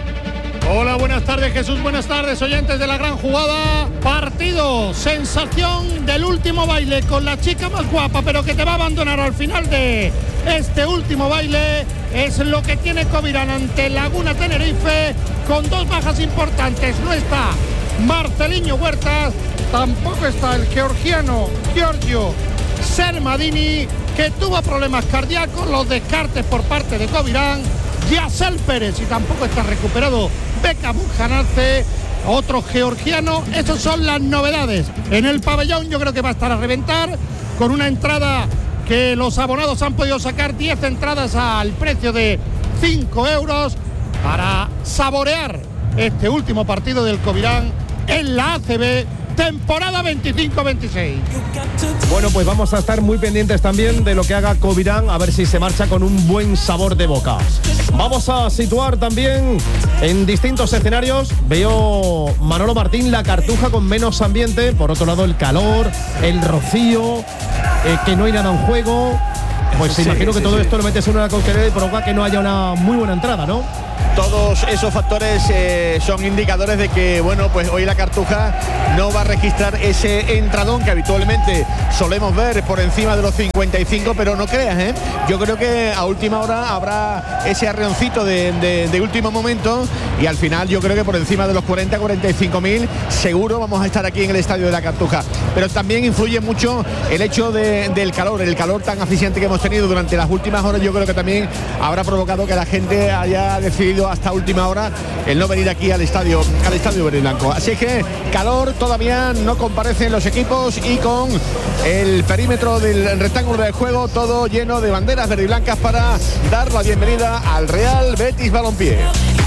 Hola, buenas tardes Jesús, buenas tardes oyentes de la gran jugada. Partido, sensación del último baile con la chica más guapa, pero que te va a abandonar al final de este último baile. Es lo que tiene Covirán ante Laguna Tenerife, con dos bajas importantes. No está Marceliño Huertas, tampoco está el georgiano Giorgio Sermadini, que tuvo problemas cardíacos. Los descartes por parte de Covirán, Yasel Pérez, y tampoco está recuperado Beka Bujanarce, otro georgiano. Esas son las novedades en el pabellón. Yo creo que va a estar a reventar, con una entrada que los abonados han podido sacar diez entradas al precio de cinco euros para saborear este último partido del Covirán en la A C B, temporada veinticinco veintiséis.
Bueno, pues vamos a estar muy pendientes también de lo que haga Covirán, a ver si se marcha con un buen sabor de boca. Vamos a situar también en distintos escenarios. Veo Manolo Martín, la Cartuja con menos ambiente. Por otro lado, el calor, el rocío, eh, que no hay nada en juego. Pues sí, imagino que sí, todo sí. esto lo metes en una coctelera y provoca que no haya una muy buena entrada, ¿no?
Todos esos factores eh, son indicadores de que, bueno, pues hoy la Cartuja no va a registrar ese entradón que habitualmente solemos ver por encima de los cincuenta y cinco, pero no creas, ¿eh? Yo creo que a última hora habrá ese arreoncito de, de, de último momento y al final yo creo que por encima de los cuarenta, cuarenta y cinco mil seguro vamos a estar aquí en el estadio de la Cartuja. Pero también influye mucho el hecho de, del calor, el calor tan asfixiante que hemos tenido durante las últimas horas. Yo creo que también habrá provocado que la gente haya decidido hasta última hora el no venir aquí al estadio al estadio verde y blanco. Así que calor, todavía no comparecen los equipos y con el perímetro del rectángulo de juego todo lleno de banderas verde y blancas para dar la bienvenida al Real Betis Balompié.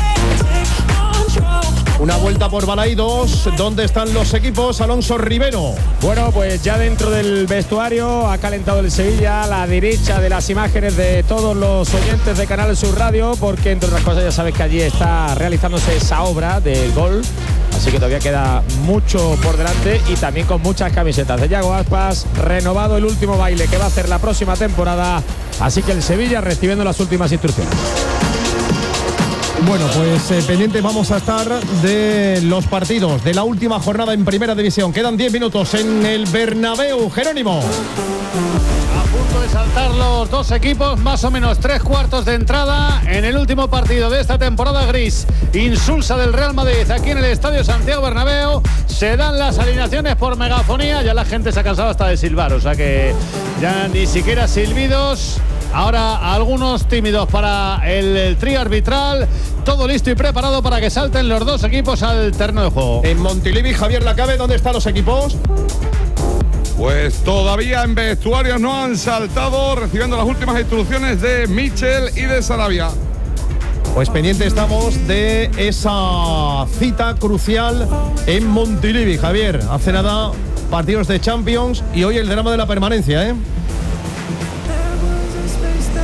Una vuelta por Balaidos. ¿Dónde están los equipos? Alonso Rivero.
Bueno, pues ya dentro del vestuario ha calentado el Sevilla a la derecha de las imágenes de todos los oyentes de Canal Sur Radio, porque entre otras cosas ya sabes que allí está realizándose esa obra del gol. Así que todavía queda mucho por delante y también con muchas camisetas de Yago Aspas. Renovado el último baile que va a hacer la próxima temporada. Así que el Sevilla recibiendo las últimas instrucciones.
Bueno, pues eh, pendiente vamos a estar de los partidos de la última jornada en Primera División. Quedan diez minutos en el Bernabéu. Jerónimo.
A punto de saltar los dos equipos, más o menos tres cuartos de entrada en el último partido de esta temporada gris insulsa del Real Madrid aquí en el Estadio Santiago Bernabéu. Se dan las alineaciones por megafonía, ya la gente se ha cansado hasta de silbar, o sea que ya ni siquiera silbidos. Ahora algunos tímidos para el, el trío arbitral. Todo listo y preparado para que salten los dos equipos al terreno de juego.
En Montilivi, Javier Lacabe, ¿dónde están los equipos?
Pues todavía en vestuarios no han saltado, recibiendo las últimas instrucciones de Michel y de Sarabia.
Pues pendiente estamos de esa cita crucial en Montilivi, Javier. Hace nada partidos de Champions y hoy el drama de la permanencia, ¿eh?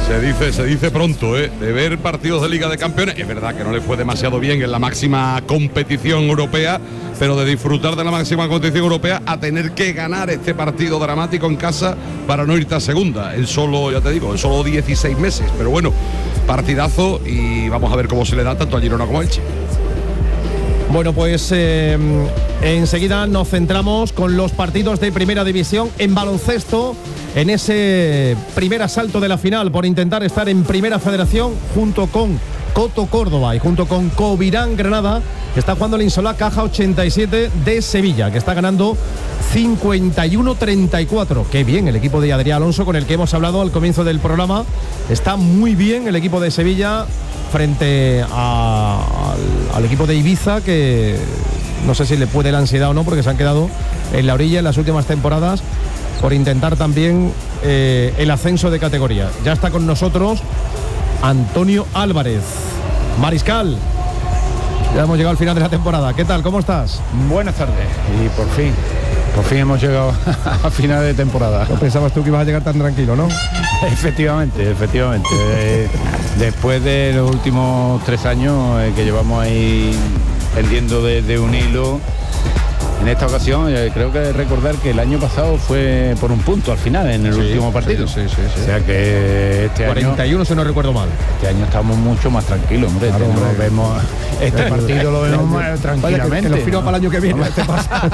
Se dice, se dice pronto, ¿eh? De ver partidos de Liga de Campeones. Es verdad que no le fue demasiado bien en la máxima competición europea, pero de disfrutar de la máxima competición europea a tener que ganar este partido dramático en casa para no irte a segunda. En solo, ya te digo, en solo dieciséis meses. Pero bueno, partidazo y vamos a ver cómo se le da tanto a Girona como a Elche.
Bueno, pues eh, enseguida nos centramos con los partidos de Primera División en baloncesto, en ese primer asalto de la final por intentar estar en Primera Federación junto con Coto Córdoba y junto con Covirán Granada. Está jugando el Insolá Caja ochenta y siete de Sevilla, que está ganando cincuenta y uno treinta y cuatro. Qué bien el equipo de Adrián Alonso, con el que hemos hablado al comienzo del programa. Está muy bien el equipo de Sevilla frente a, al, al equipo de Ibiza, que no sé si le puede la ansiedad o no, porque se han quedado en la orilla en las últimas temporadas por intentar también eh, el ascenso de categoría. Ya está con nosotros Antonio Álvarez. Mariscal, ya hemos llegado al final de la temporada. ¿Qué tal? ¿Cómo estás?
Buenas tardes. Y por fin, por fin hemos llegado a final de temporada.
No pensabas tú que ibas a llegar tan tranquilo, ¿no?
Efectivamente, efectivamente. eh, después de los últimos tres años eh, que llevamos ahí pendiendo de, de un hilo, en esta ocasión eh, creo que recordar que el año pasado fue por un punto al final, en el
sí,
último partido.
Sí, sí, sí, sí.
O sea que este
cuarenta y uno,
año,
si no recuerdo mal.
Este año estamos mucho más tranquilos, hombre.
Claro,
Tenemos-
hombre.
vemos este
Eh,
partido lo vemos
eh,
más
vaya,
tranquilamente.
que, que lo firmo
¿no?
para el año que viene. Te pasa.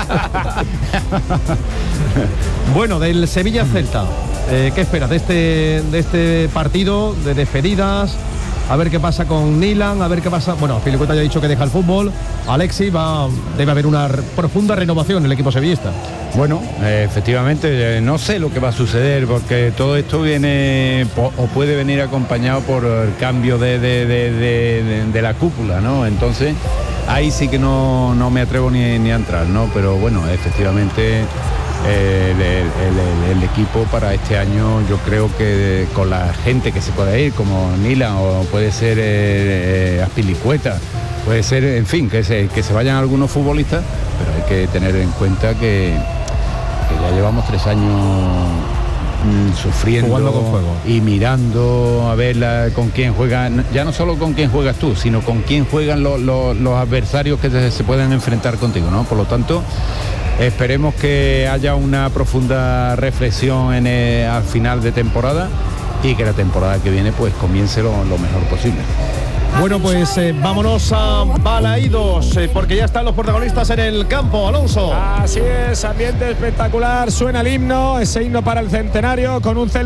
Bueno, del Sevilla Celta, eh, ¿qué esperas de este, de este partido de despedidas? A ver qué pasa con Nilan, a ver qué pasa. Bueno, Filicueta ya ha dicho que deja el fútbol. Alexi, va, debe haber una r- profunda renovación en el equipo sevillista.
Bueno, eh, efectivamente, eh, no sé lo que va a suceder, porque todo esto viene po- o puede venir acompañado por el cambio de, de- de- de- de- de la cúpula, ¿no? Entonces, ahí sí que no, no me atrevo ni, ni a entrar, ¿no? Pero bueno, efectivamente, eh, el, el- el- el equipo para este año, yo creo que con la gente que se puede ir, como Nilan o puede ser eh, eh, Azpilicueta, puede ser, en fin, que se, que se vayan algunos futbolistas, pero hay que tener en cuenta que, que ya llevamos tres años mm, sufriendo
Jugando con fuego.
y mirando a ver la- con quién juegan, ya no solo con quién juegas tú, sino con quién juegan lo- lo- los adversarios que se, se pueden enfrentar contigo, ¿no? Por lo tanto, esperemos que haya una profunda reflexión en, eh, al final de temporada y que la temporada que viene pues comience lo, lo mejor posible.
Bueno, pues eh, vámonos a Balaídos, eh, porque ya están los protagonistas en el campo, Alonso.
Así es, ambiente espectacular, suena el himno, ese himno para el centenario con un Celta